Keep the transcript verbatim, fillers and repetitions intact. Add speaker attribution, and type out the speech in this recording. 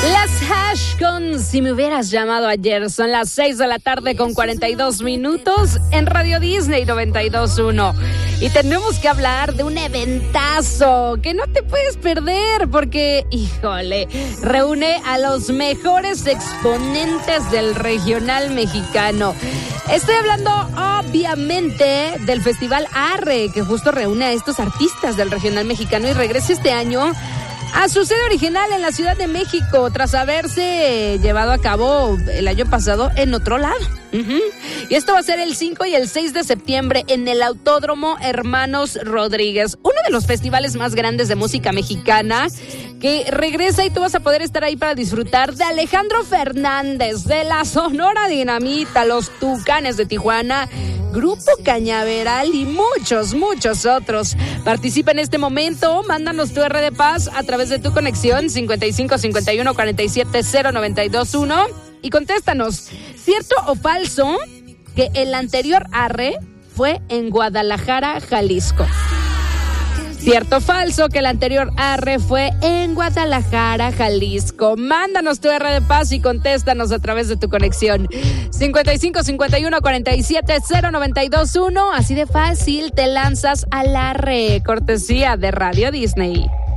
Speaker 1: Las Hash con Si me hubieras llamado ayer. Son las seis de la tarde con cuarenta y dos minutos en Radio Disney noventa y dos punto uno. Y tenemos que hablar de un eventazo que no te puedes perder porque, híjole, reúne a los mejores exponentes del regional mexicano. Estoy hablando, obviamente, del Festival Arre, que justo reúne a estos artistas del regional mexicano y regresa este año a su sede original en la Ciudad de México, tras haberse llevado a cabo el año pasado en otro lado. Uh-huh. Y esto va a ser el cinco y el seis de septiembre en el Autódromo Hermanos Rodríguez, uno de los festivales más grandes de música mexicana, que regresa y tú vas a poder estar ahí para disfrutar de Alejandro Fernández, de la Sonora Dinamita, los Tucanes de Tijuana, Grupo Cañaveral y muchos, muchos otros. Participa en este momento, mándanos tu R de Paz a través de tu conexión cincuenta y cinco cincuenta y uno cuarenta y siete cero noventa y dos uno y contéstanos, ¿cierto o falso que el anterior Arre fue en Guadalajara, Jalisco? ¿Cierto o falso que el anterior Arre fue en Guadalajara, Jalisco? Mándanos tu R de Paz y contéstanos a través de tu conexión cincuenta y cinco cincuenta y uno cuarenta y siete cero noventa y dos uno. Así de fácil te lanzas al Arre, cortesía de Radio Disney.